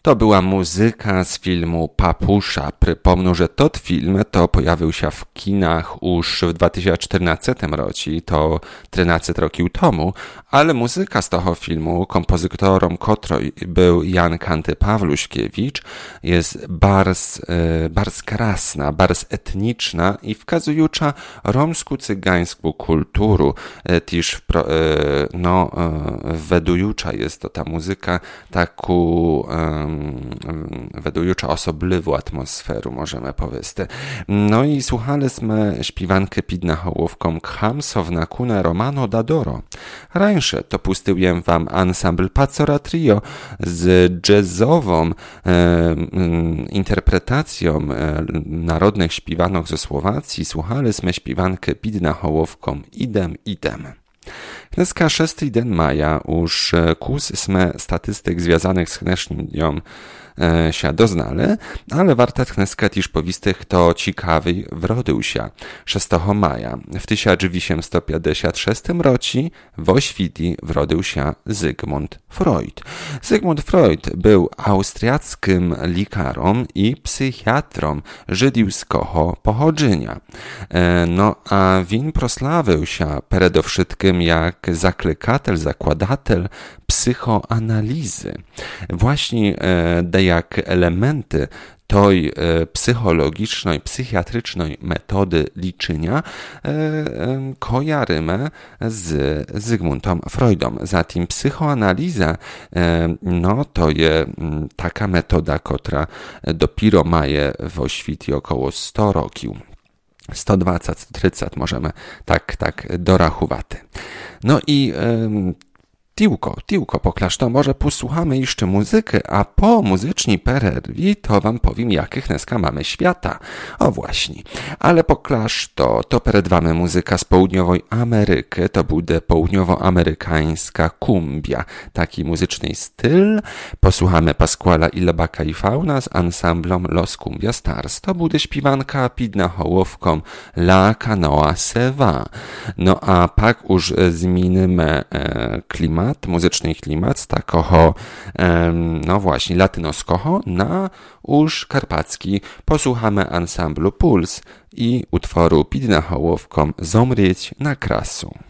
To była muzyka z filmu Papusza. Przypomnę, że ten film to pojawił się w kinach już w 2014 roku, to 13 roków temu, ale muzyka z tego filmu, kompozytorem której był Jan Kanty Pawluśkiewicz, jest bardzo krasna, bardzo etniczna i wkazująca romsku-cygańską kulturę. Też wedująca jest to ta muzyka taką wedująca osobliwą atmosferu, możemy powiedzieć. No i słuchaliśmy śpiewankę pod nahołówką Khamsowna Kuna Romano Dadoro. Rańsze to pustyłem wam ansambl Pacora Trio z jazzową interpretacją narodnych śpiewanok ze Słowacji. Słuchaliśmy śpiewankę pod nahołówką Idem. Dneska 6 dzień maja już kusmy statystyk związanych z dnešním dniom się doznali, ale warto dneska też powiedzieć, kto ciekawy wrodził się 6 maja. W 1856 roku w Oświti wrodził się Zygmunt Freud. Zygmunt Freud był austriackim lekarzem i psychiatrą żydowskiego pochodzenia. No a win proslawił się przede wszystkim jak zakładatel psychoanalizy. Właśnie jak elementy tej psychologicznej, psychiatrycznej metody liczenia kojarzymy z Zygmuntem Freudem. Zatem psychoanaliza to jest taka metoda, która dopiero ma w oświcie około 100 roków. 120-130 możemy tak dorachować. No i Tiłko, poklaszto, może posłuchamy jeszcze muzykę, a po muzycznej przerwie to wam powiem, jakich dneska mamy świata. O właśnie, ale poklaszto, to przed wami muzyka z południowej Ameryki, to będzie południowoamerykańska kumbia, taki muzyczny styl. Posłuchamy Pasquala Ilebaka i Fauna z ansamblem Los Cumbia Stars, to będzie śpiewanka pod nahołówką La Canoa Se Va. No a pak już zmienimy muzyczny klimat z takiego, latynoskiego na już karpacki. Posłuchamy ansamblu Puls i utworu pod nahołówką Zomrieć na krasu.